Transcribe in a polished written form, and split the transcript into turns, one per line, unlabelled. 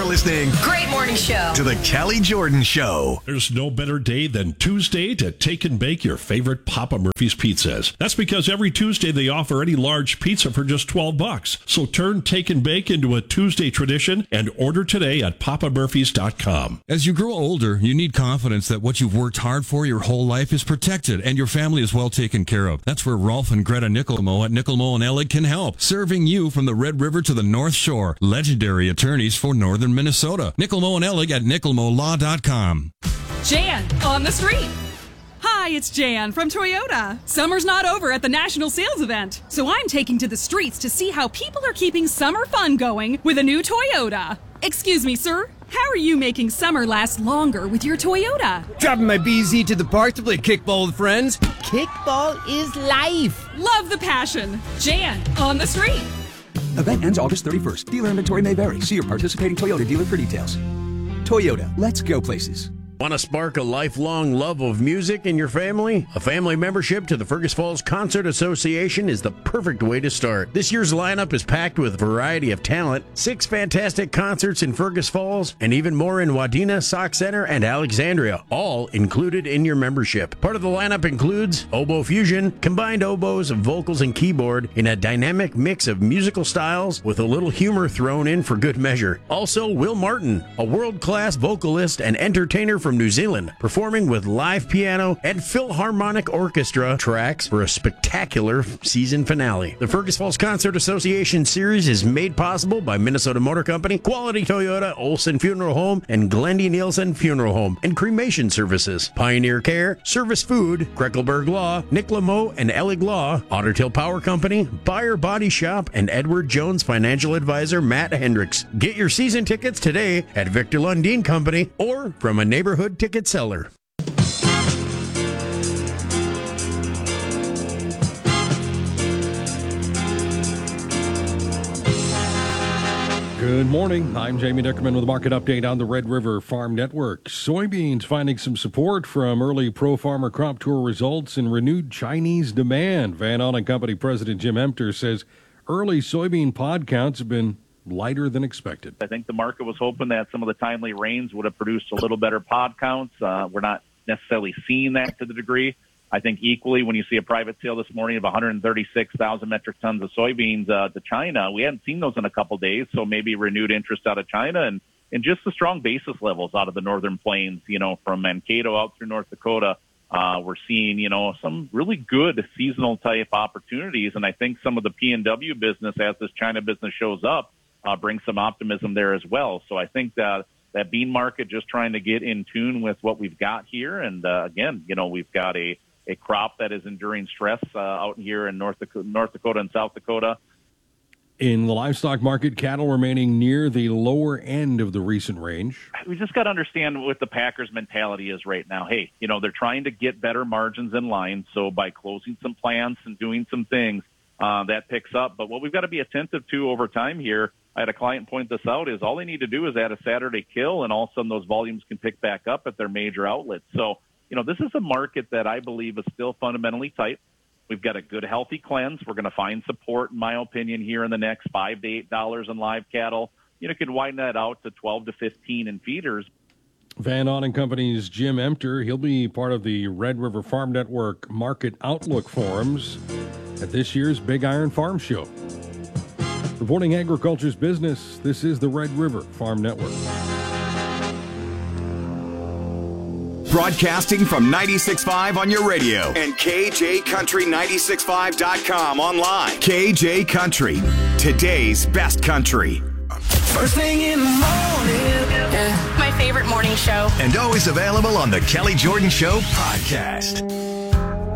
listening.
Great morning show.
To the Kelly Jordan Show.
There's no better day than Tuesday to take and bake your favorite Papa Murphy's pizzas. That's because every Tuesday they offer any large pizza for just $12. So turn take and bake into a Tuesday tradition and order today at papamurphys.com.
As you grow older, you need confidence that what you've worked hard for your whole life is protected and your family is well taken care of. That's where Rolf and Greta Nickelmo at Nickelmo and Ellig can help, serving you from the Red River to the North Shore. Legendary attorneys for Northern Minnesota. Nickelmo and Ellig at nickelmolaw.com.
Jan on the street. Hi, it's Jan from Toyota. Summer's not over at the National Sales Event, so I'm taking to the streets to see how people are keeping summer fun going with a new Toyota. Excuse me, sir. How are you making summer last longer with your Toyota?
Dropping my BZ to the park to play kickball with friends. Kickball is life.
Love the passion. Jan on the street.
Event ends August 31st. Dealer inventory may vary. See your participating Toyota dealer for details. Toyota, let's go places.
Want to spark a lifelong love of music in your family? A family membership to the Fergus Falls Concert Association is the perfect way to start. This year's lineup is packed with a variety of talent, 6 fantastic concerts in Fergus Falls, and even more in Wadena, Sauk Center, and Alexandria, all included in your membership. Part of the lineup includes Oboe Fusion, combined oboes, vocals, and keyboard in a dynamic mix of musical styles with a little humor thrown in for good measure. Also, Will Martin, a world-class vocalist and entertainer from New Zealand, performing with live piano and Philharmonic Orchestra tracks for a spectacular season finale. The Fergus Falls Concert Association Series is made possible by Minnesota Motor Company, Quality Toyota, Olson Funeral Home, and Glendy Nielsen Funeral Home and Cremation Services, Pioneer Care, Service Food, Kreckelberg Law, Nick Lameau and Ellig Law, Otter Tail Power Company, Buyer Body Shop, and Edward Jones Financial Advisor Matt Hendricks. Get your season tickets today at Victor Lundin Company or from a neighborhood ticket seller.
Good morning. I'm Jamie Dickerman with a market update on the Red River Farm Network. Soybeans finding some support from early pro-farmer crop tour results and renewed Chinese demand. Van Allen Company President Jim Emter says early soybean pod counts have been lighter than expected.
I think the market was hoping that some of the timely rains would have produced a little better pod counts. We're not necessarily seeing that to the degree. I think equally when you see a private sale this morning of 136,000 metric tons of soybeans to China, we hadn't seen those in a couple days, so maybe renewed interest out of China and just the strong basis levels out of the northern plains, from Mankato out through North Dakota. We're seeing, some really good seasonal type opportunities, and I think some of the P&W business as this China business shows up brings some optimism there as well. So I think that bean market just trying to get in tune with what we've got here. And again, we've got a crop that is enduring stress out here in North Dakota and South Dakota.
In the livestock market, cattle remaining near the lower end of the recent range.
We just got to understand what the Packers mentality is right now. Hey, they're trying to get better margins in line. So by closing some plants and doing some things, that picks up. But what we've got to be attentive to over time here, I had a client point this out, is all they need to do is add a Saturday kill, and all of a sudden those volumes can pick back up at their major outlets. So, this is a market that I believe is still fundamentally tight. We've got a good, healthy cleanse. We're going to find support, in my opinion, here in the next $5 to $8 in live cattle. Could widen that out to 12 to 15 in feeders.
Van Allen Company's Jim Emter, he'll be part of the Red River Farm Network Market Outlook Forums at this year's Big Iron Farm Show. Reporting agriculture's business, this is the Red River Farm Network.
Broadcasting from 96.5 on your radio and KJCountry965.com online. KJ Country, today's best country.
First thing in the morning. My favorite morning show.
And always available on the Kelly Jordan Show podcast.